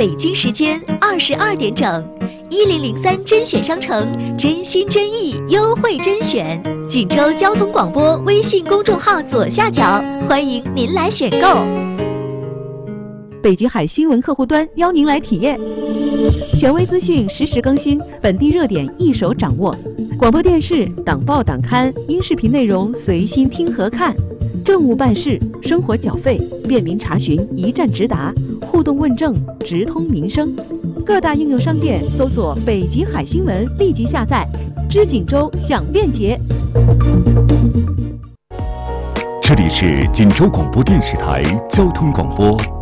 北京时间22点整，1003甄选商城真心真意优惠甄选，锦州交通广播微信公众号左下角，欢迎您来选购。 北极海新闻客户端邀您来体验，权威资讯实时更新，本地热点一手掌握。广播电视、党报党刊、音视频内容随心听和看，政务办事、生活缴费便民查询一站直达，互动问政直通民生。各大应用商店搜索北极海新闻，立即下载，知锦州享便捷。 这里是锦州广播电视台交通广播